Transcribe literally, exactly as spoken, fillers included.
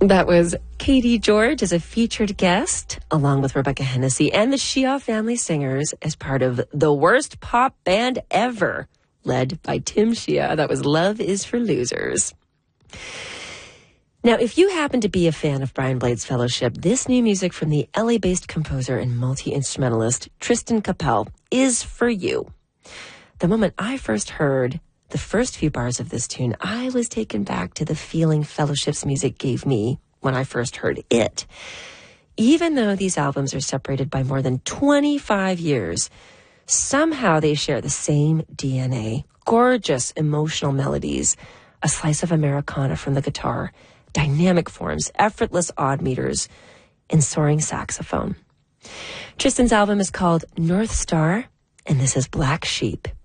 That was Katie George as a featured guest, along with Rebecca Hennessy and the Shia Family Singers as part of the worst pop band ever, led by Tim Shia. That was Love Is for Losers. Now, if you happen to be a fan of Brian Blade's Fellowship, this new music from the L A-based composer and multi-instrumentalist Tristan Capel is for you. The moment I first heard the first few bars of this tune, I was taken back to the feeling Fellowship's music gave me when I first heard it. Even though these albums are separated by more than twenty-five years, somehow they share the same D N A. Gorgeous emotional melodies, a slice of Americana from the guitar, dynamic forms, effortless odd meters, and soaring saxophone. Tristan's album is called North Star, and this is Black Sheep.